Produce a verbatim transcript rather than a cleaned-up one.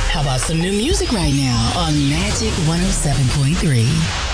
How about some new music right now on Magic one oh seven point three?